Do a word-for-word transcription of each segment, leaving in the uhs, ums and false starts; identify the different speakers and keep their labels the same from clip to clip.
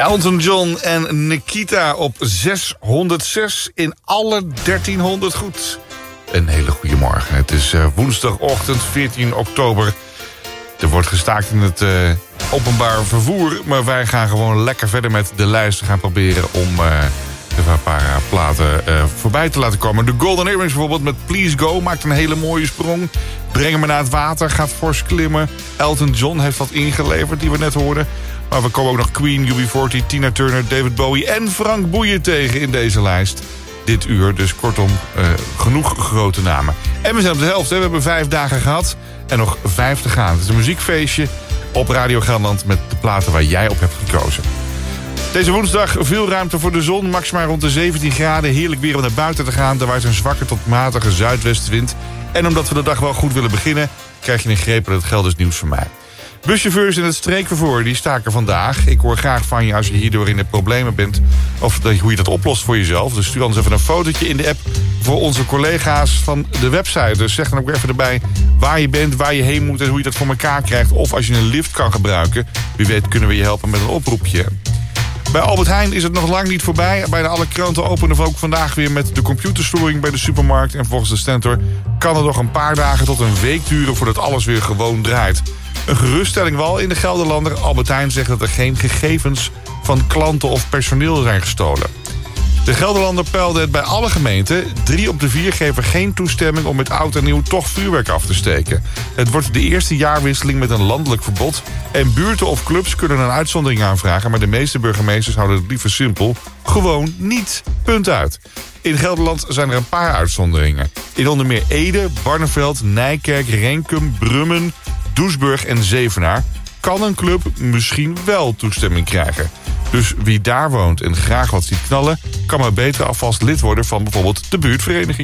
Speaker 1: Elton John en Nikita op zeshonderdzes in alle dertienhonderd goed. Een hele goede morgen. Het is uh, woensdagochtend veertien oktober. Er wordt gestaakt in het uh, openbaar vervoer, maar wij gaan gewoon lekker verder met de lijst gaan proberen om uh, een paar uh, platen uh, voorbij te laten komen. De Golden Earrings bijvoorbeeld met Please Go maakt een hele mooie sprong. Breng me naar het water, gaat fors klimmen. Elton John heeft wat ingeleverd die we net hoorden. Maar we komen ook nog Queen, U B veertig, Tina Turner, David Bowie en Frank Boeien tegen in deze lijst. Dit uur, dus kortom, uh, genoeg grote namen. En we zijn op de helft, hè. We hebben vijf dagen gehad en nog vijf te gaan. Het is een muziekfeestje op Radio Gelderland met de platen waar jij op hebt gekozen. Deze woensdag veel ruimte voor de zon, maximaal rond de zeventien graden. Heerlijk weer om naar buiten te gaan. Er waait een zwakke tot matige zuidwestenwind. En omdat we de dag wel goed willen beginnen, krijg je een greep aan het Gelders nieuws van mij. Buschauffeurs in het streekvervoer die staken vandaag. Ik hoor graag van je als je hierdoor in de problemen bent, of hoe je dat oplost voor jezelf. Dus stuur ons even een fotootje in de app voor onze collega's van de website. Dus zeg dan ook even erbij waar je bent, waar je heen moet en hoe je dat voor elkaar krijgt. Of als je een lift kan gebruiken, wie weet kunnen we je helpen met een oproepje. Bij Albert Heijn is het nog lang niet voorbij. Bijna alle kranten openen ook vandaag weer met de computerstoring bij de supermarkt. En volgens de Stentor kan het nog een paar dagen tot een week duren voordat alles weer gewoon draait. Een geruststelling wel in de Gelderlander. Albert Heijn zegt dat er geen gegevens van klanten of personeel zijn gestolen. De Gelderlander peilde het bij alle gemeenten. Drie op de vier geven geen toestemming om met oud en nieuw toch vuurwerk af te steken. Het wordt de eerste jaarwisseling met een landelijk verbod. En buurten of clubs kunnen een uitzondering aanvragen, maar de meeste burgemeesters houden het liever simpel. Gewoon niet. Punt uit. In Gelderland zijn er een paar uitzonderingen. In onder meer Ede, Barneveld, Nijkerk, Renkum, Brummen, Doesburg en Zevenaar kan een club misschien wel toestemming krijgen. Dus wie daar woont en graag wat ziet knallen, kan maar beter alvast lid worden van bijvoorbeeld de buurtvereniging.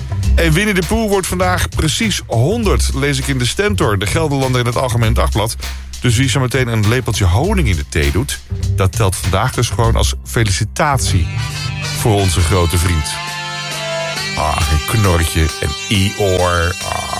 Speaker 1: En Winnie de Pooh wordt vandaag precies honderd, lees ik in de Stentor, de Gelderlander in het Algemeen Dagblad. Dus wie zo meteen een lepeltje honing in de thee doet, dat telt vandaag dus gewoon als felicitatie voor onze grote vriend. Ah, een knorretje, een i-oor. Ah.